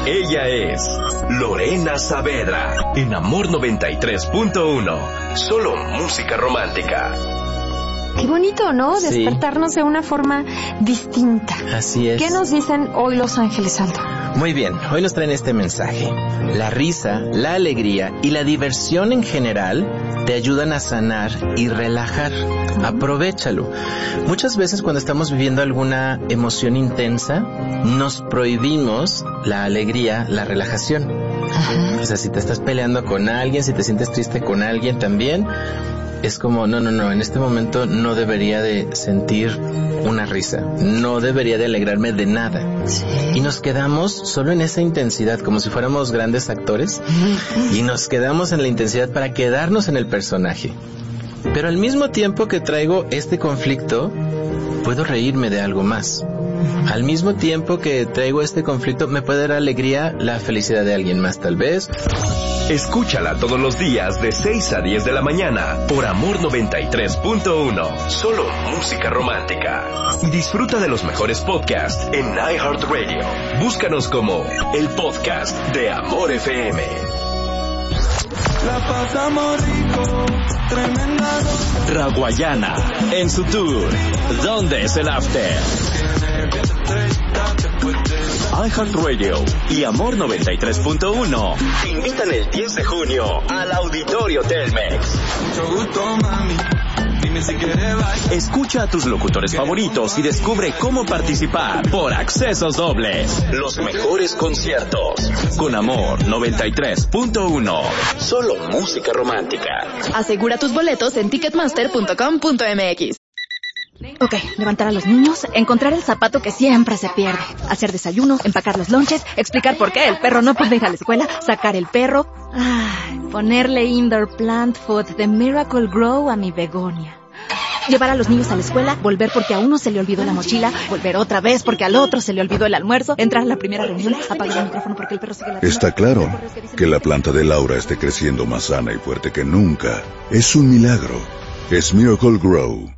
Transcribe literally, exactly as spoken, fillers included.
Ella es Lorena Saavedra, en Amor noventa y tres punto uno. Solo música romántica. Qué bonito, ¿no? Sí. Despertarnos de una forma distinta. Así es. ¿Qué nos dicen hoy los ángeles, Aldo? Muy bien, hoy nos traen este mensaje. La risa, la alegría y la diversión en general te ayudan a sanar y relajar. Aprovéchalo. Muchas veces cuando estamos viviendo alguna emoción intensa, nos prohibimos la alegría, la relajación. Ajá. O sea, si te estás peleando con alguien, si te sientes triste con alguien también, es como, no, no, no, en este momento no debería de sentir una risa, no debería de alegrarme de nada. Sí. Y nos quedamos solo en esa intensidad, como si fuéramos grandes actores, y nos quedamos en la intensidad para quedarnos en el personaje. Pero al mismo tiempo que traigo este conflicto, puedo reírme de algo más. Al mismo tiempo que traigo este conflicto, me puede dar alegría la felicidad de alguien más, tal vez. Escúchala todos los días de seis a diez de la mañana por Amor noventa y tres punto uno. Solo música romántica. Y disfruta de los mejores podcasts en iHeartRadio. Búscanos como el podcast de Amor F M. La pasamos rico, tremenda. Raguayana, en su tour ¿Dónde es el after? iHeartRadio y Amor noventa y tres punto uno te invitan el diez de junio al Auditorio Telmex. Mucho gusto, mami. Dime si quieres bailar. Escucha a tus locutores favoritos y descubre cómo participar por accesos dobles. Los mejores conciertos. Con Amor noventa y tres punto uno. Solo música romántica. Asegura tus boletos en ticketmaster punto com punto m x. Ok, levantar a los niños, encontrar el zapato que siempre se pierde, hacer desayuno, empacar los lonches, explicar por qué el perro no puede ir a la escuela, sacar el perro, ay, ponerle indoor plant food de Miracle Grow a mi begonia. Llevar a los niños a la escuela, volver porque a uno se le olvidó la mochila, volver otra vez porque al otro se le olvidó el almuerzo, entrar a la primera reunión, apagar el micrófono porque el perro sigue la... Está claro que la planta de Laura esté creciendo más sana y fuerte que nunca. Es un milagro. Es Miracle Grow.